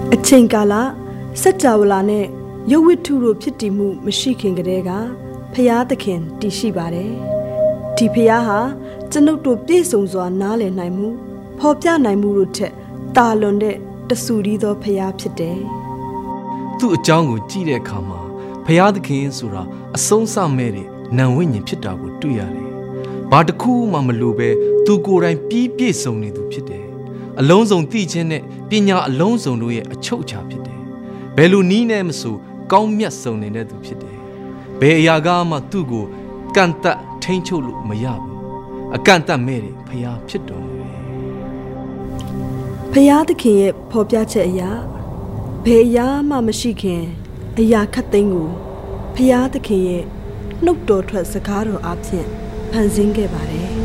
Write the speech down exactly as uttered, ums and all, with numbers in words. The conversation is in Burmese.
အချိန်ကာလစัจ java လာနဲ့ရုပ်ဝတ္ထုတို့ဖြစ်တည်မှုမရှိခင်ကတည်းကဖရာသခင်တည်ရှိပါတယ်ဒီဖရာဟာကျွန်ုပ်တို့ပြည့်စုံစွာနားလည်နိုင်မှုဖော်ပြနိုင်မှုတို့ထက်တာလွန်တဲ့တဆူရီသောဖရာဖြစ်တယ်သူ့အကြောင်းကိုကြည့်တဲ့အခါမှာဖရာသခင်ဆိုတာအဆုံးအစမဲ့တဲ့နံဝိညာဉ်ဖြစ်တာကိုတွေ့ရတယ်ဘာတစ်ခုမှမလိုပဲသူကိုယ်တိုင်ပြီးပြည့်စုံနေသူဖြစ်တယ်အလုံးစုံသိခြင်းနဲ့ပညာအလုံးစုံတို့ရဲ့အချုပ်အခြာဖြစ်တယ်ဘယ်လိုနည်းနဲ့မဆိုကောင်းမြတ်စုံနေတဲ့သူဖြစ်တယ်ဘယ်အရာကမှသူ့ကိုကန့်သက်ထိန်းချုပ်လို့မရဘူးအကန့်အသတ်မဲ့တဲ့ဖရာဖြစ်တော်မူတယ်ဖရာသခင်ရဲ့ဖော်ပြချက်အရာဘယ်အရာမှမရှိခင်အရာခတ်သိမ်းကိုဖရာသခင်ရဲ့နှုတ်တော်ထွက်စကားတော်အပြင်ဖန်ဆင်းခဲ့ပါတယ်